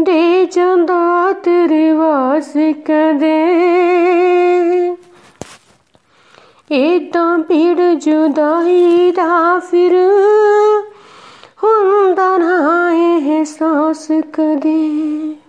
ਦੇ ਜਾਂਦਾ ਤੇਰੇ ਵਾਸ ਕਦੇ। ਏਦਾਂ ਭੀੜ ਜੁਦਾਈ ਦਾ ਫਿਰ ਹੁੰਦਾ ਨਾ ਅਹਿਸਾਸ ਕਦੇ।